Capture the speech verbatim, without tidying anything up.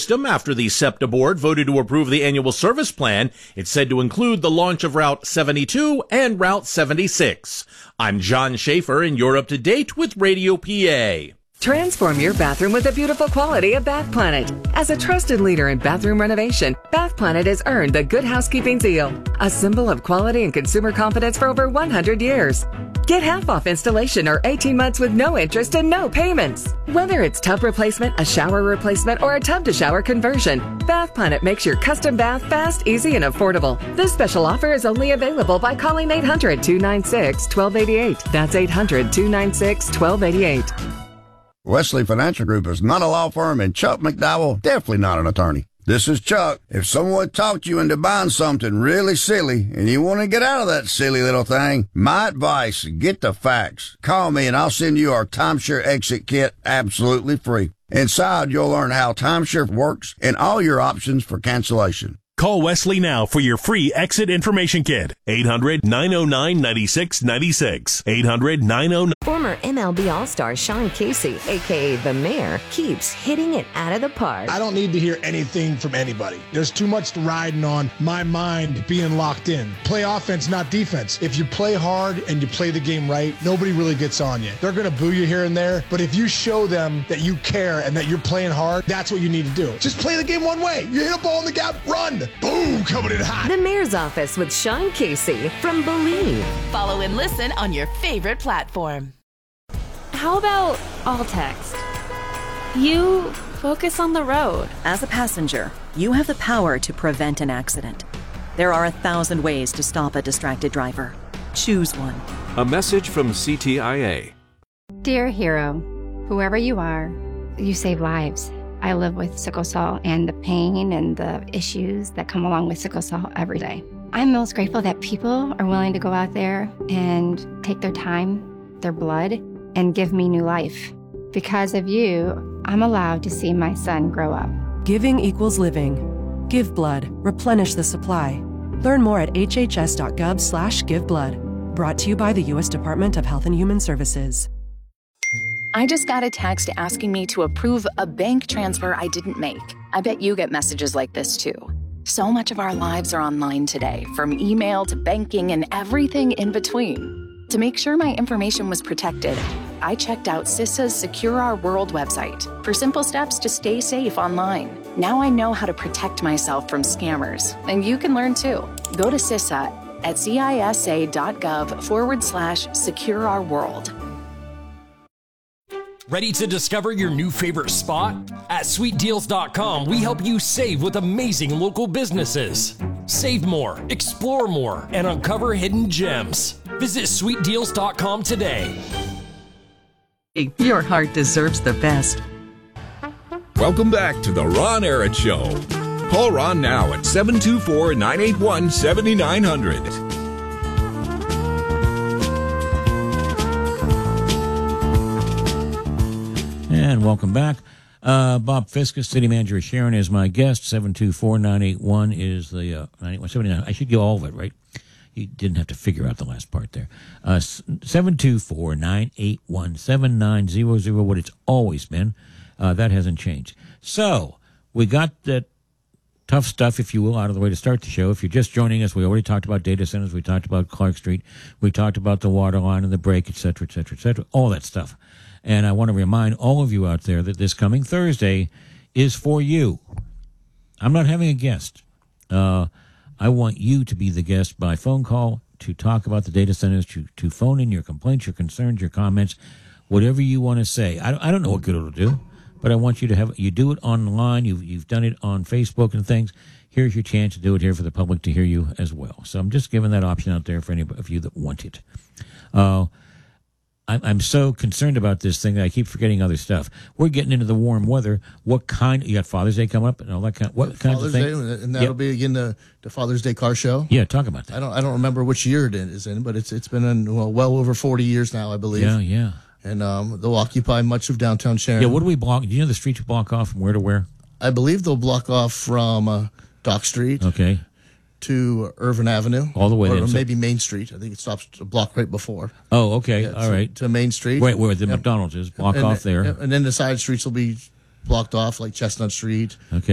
system after the SEPTA board voted to approve the annual service plan. It's said to include the launch of Route seventy-two and Route seventy-six. I'm John Schaefer, and you're up to date with Radio P A. Transform your bathroom with the beautiful quality of Bath Planet. As a trusted leader in bathroom renovation, Bath Planet has earned the Good Housekeeping seal, a symbol of quality and consumer confidence for over one hundred years. Get half off installation or eighteen months with no interest and no payments. Whether it's tub replacement, a shower replacement, or a tub-to-shower conversion, Bath Planet makes your custom bath fast, easy, and affordable. This special offer is only available by calling eight hundred, two nine six, one two eight eight. That's eight hundred, two nine six, one two eight eight. Wesley Financial Group is not a law firm, and Chuck McDowell definitely not an attorney. This is Chuck. If someone talked you into buying something really silly and you want to get out of that silly little thing, my advice, get the facts. Call me and I'll send you our timeshare exit kit absolutely free. Inside, you'll learn how timeshare works and all your options for cancellation. Call Wesley now for your free exit information kit. eight hundred, nine oh nine, nine six nine six. eight hundred, nine oh nine. Former M L B All-Star Sean Casey, a k a. The Mayor, keeps hitting it out of the park. I don't need to hear anything from anybody. There's too much riding on my mind being locked in. Play offense, not defense. If you play hard and you play the game right, nobody really gets on you. They're going to boo you here and there, but if you show them that you care and that you're playing hard, that's what you need to do. Just play the game one way. You hit a ball in the gap, run. Boom, coming in hot. The Mayor's Office with Sean Casey from Believe. Follow and listen on your favorite platform. How about all text? You focus on the road. As a passenger, you have the power to prevent an accident. There are a thousand ways to stop a distracted driver. Choose one. A message from C T I A. Dear hero, whoever you are, you save lives. I live with sickle cell and the pain and the issues that come along with sickle cell every day. I'm most grateful that people are willing to go out there and take their time, their blood, and give me new life. Because of you, I'm allowed to see my son grow up. Giving equals living. Give blood. Replenish the supply. Learn more at hhs.gov slash give blood. Brought to you by the U S Department of Health and Human Services. I just got a text asking me to approve a bank transfer I didn't make. I bet you get messages like this too. So much of our lives are online today, from email to banking and everything in between. To make sure my information was protected, I checked out CISA's Secure Our World website for simple steps to stay safe online. Now I know how to protect myself from scammers, and you can learn too. Go to CISA at cisa.gov forward slash secure our world. Ready to discover your new favorite spot? At sweet deals dot com, we help you save with amazing local businesses. Save more, explore more, and uncover hidden gems. Visit sweet deals dot com today. Your heart deserves the best. Welcome back to the Ron Arad Show. Call Ron now at seven two four, nine eight one, seven nine zero zero. And welcome back. Uh, Bob Fiskus, City Manager of Sharon, is my guest. seven two four, nine eight one is the uh, nine eight one, seven nine. I should get all of it, right? You didn't have to figure out the last part there. Uh, seven two four, nine eight one, seven nine zero zero, what it's always been. Uh, that hasn't changed. So, we got that tough stuff, if you will, out of the way to start the show. If you're just joining us, we already talked about data centers. We talked about Clark Street. We talked about the water line and the break, et cetera, et cetera, et cetera. All that stuff. And I want to remind all of you out there that this coming Thursday is for you. I'm not having a guest. Uh, I want you to be the guest by phone call to talk about the data centers, to, to phone in your complaints, your concerns, your comments, whatever you want to say. I, I don't know what good it'll do, but I want you to have, you do it online. You've, you've done it on Facebook and things. Here's your chance to do it here for the public to hear you as well. So I'm just giving that option out there for any of you that want it. Uh, I'm, I'm so concerned about this thing that I keep forgetting other stuff. We're getting into the warm weather. What kind? You got Father's Day coming up and all that kind. What kinds Father's of things? Day, and that'll yep. be again the, the Father's Day car show. Yeah, talk about that. I don't I don't remember which year it is in, but it's it's been in well, well over forty years now, I believe. Yeah, yeah. And um, they'll occupy much of downtown Sharon. Yeah. What do we block? Do you know the streets block off from where to where? I believe they'll block off from uh, Dock Street. Okay. To Irvin Avenue. All the way or, there. Or maybe Main Street. I think it stops a block right before. Oh, okay. Yeah, all to, right. To Main Street. Right, where the yep. McDonald's is. Block and, off there. And then the side streets will be blocked off, like Chestnut Street. Okay.